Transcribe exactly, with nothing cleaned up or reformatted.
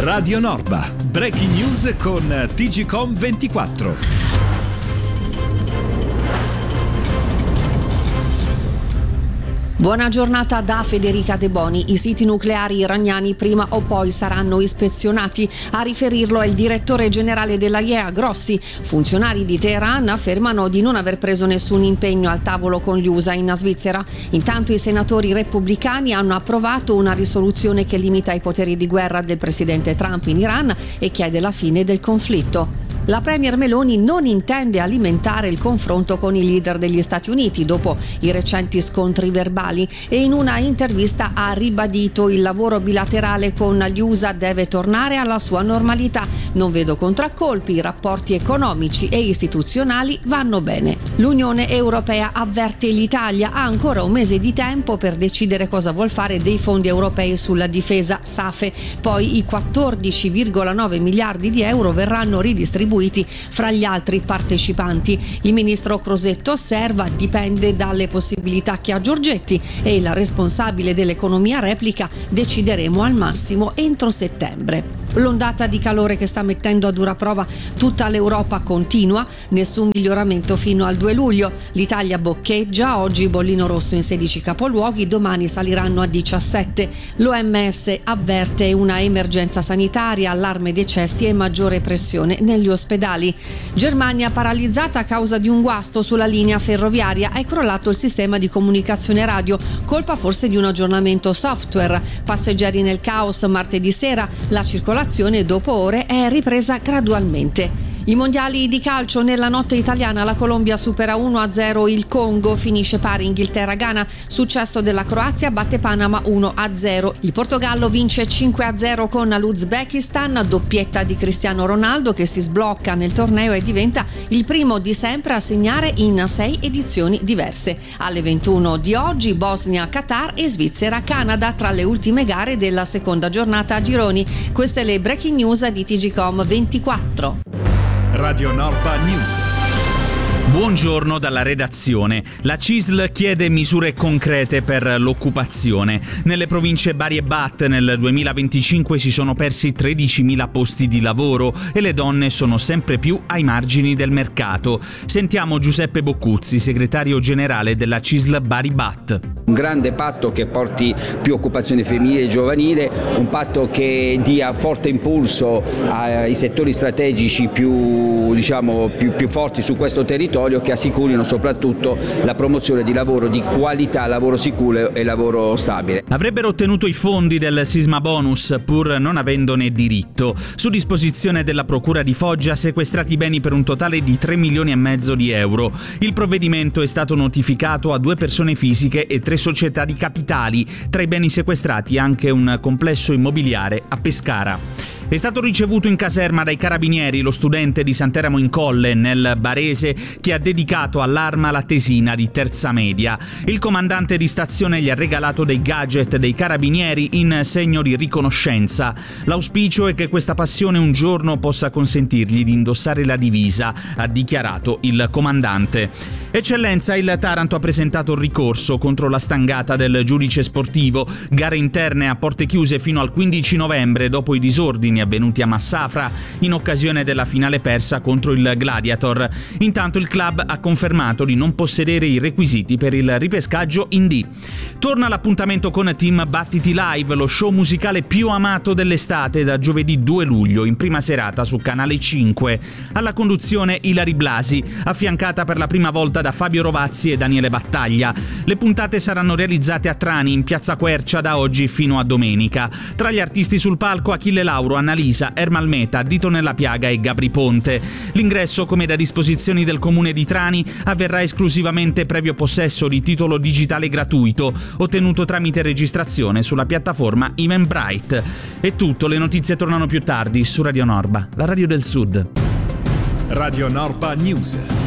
Radio Norba, breaking news con T G Com ventiquattro. Buona giornata da Federica De Boni. I siti nucleari iraniani prima o poi saranno ispezionati. A riferirlo è il direttore generale della I E A Grossi. Funzionari di Teheran affermano di non aver preso nessun impegno al tavolo con gli U S A in Svizzera. Intanto i senatori repubblicani hanno approvato una risoluzione che limita i poteri di guerra del presidente Trump in Iran e chiede la fine del conflitto. La premier Meloni non intende alimentare il confronto con i leader degli Stati Uniti dopo i recenti scontri verbali e in una intervista ha ribadito il lavoro bilaterale con gli U S A deve tornare alla sua normalità. Non vedo contraccolpi, i rapporti economici e istituzionali vanno bene. L'Unione Europea avverte l'Italia ha ancora un mese di tempo per decidere cosa vuol fare dei fondi europei sulla difesa SAFE. Poi i quattordici virgola nove miliardi di euro verranno ridistribuiti fra gli altri partecipanti. Il ministro Crosetto osserva dipende dalle possibilità che ha Giorgetti e il responsabile dell'economia replica decideremo al massimo entro settembre. L'ondata di calore che sta mettendo a dura prova tutta l'Europa continua, nessun miglioramento fino al due luglio. L'Italia boccheggia, oggi bollino rosso in sedici capoluoghi, domani saliranno a diciassette. L'O M S avverte una emergenza sanitaria, allarme decessi e maggiore pressione negli ospedali. Germania paralizzata a causa di un guasto sulla linea ferroviaria, è crollato il sistema di comunicazione radio, colpa forse di un aggiornamento software. Passeggeri nel caos martedì sera, la circolazione dopo ore è ripresa gradualmente. I mondiali di calcio nella notte italiana, la Colombia supera uno a zero il Congo, finisce pari Inghilterra-Ghana, successo della Croazia, batte Panama uno a zero. Il Portogallo vince cinque a zero con l'Uzbekistan, doppietta di Cristiano Ronaldo che si sblocca nel torneo e diventa il primo di sempre a segnare in sei edizioni diverse. Alle ventuno di oggi Bosnia-Qatar e Svizzera-Canada tra le ultime gare della seconda giornata a gironi. Queste le breaking news di T G Com ventiquattro. Radio Norba News. Buongiorno dalla redazione. La C I S L chiede misure concrete per l'occupazione. Nelle province Bari e Bat nel duemilaventicinque si sono persi tredicimila posti di lavoro e le donne sono sempre più ai margini del mercato. Sentiamo Giuseppe Boccuzzi, segretario generale della C I S L Bari Bat. Un grande patto che porti più occupazione femminile e giovanile, un patto che dia forte impulso ai settori strategici più, diciamo, più, più forti su questo territorio, che assicurino soprattutto la promozione di lavoro di qualità, lavoro sicuro e lavoro stabile. Avrebbero ottenuto i fondi del sisma bonus pur non avendone diritto. Su disposizione della Procura di Foggia sequestrati beni per un totale di tre milioni e mezzo di euro. Il provvedimento è stato notificato a due persone fisiche e tre società di capitali. Tra i beni sequestrati anche un complesso immobiliare a Pescara. È stato ricevuto in caserma dai carabinieri lo studente di Sant'Eramo in Colle, nel Barese, che ha dedicato all'Arma la tesina di terza media. Il comandante di stazione gli ha regalato dei gadget dei carabinieri in segno di riconoscenza. L'auspicio è che questa passione un giorno possa consentirgli di indossare la divisa, ha dichiarato il comandante. Eccellenza, il Taranto ha presentato il ricorso contro la stangata del giudice sportivo. Gare interne a porte chiuse fino al quindici novembre dopo i disordini avvenuti a Massafra in occasione della finale persa contro il Gladiator. Intanto il club ha confermato di non possedere i requisiti per il ripescaggio in D. Torna l'appuntamento con Team Battiti Live, lo show musicale più amato dell'estate, da giovedì due luglio in prima serata su Canale cinque. Alla conduzione Ilari Blasi, affiancata per la prima volta da Fabio Rovazzi e Daniele Battaglia. Le puntate saranno realizzate a Trani, in Piazza Quercia, da oggi fino a domenica. Tra gli artisti sul palco Achille Lauro, Annalisa, Ermal Meta, Dito Nella Piaga e Gabri Ponte. L'ingresso, come da disposizioni del comune di Trani, avverrà esclusivamente previo possesso di titolo digitale gratuito, ottenuto tramite registrazione sulla piattaforma Eventbrite. È tutto, le notizie tornano più tardi su Radio Norba, la radio del Sud. Radio Norba News.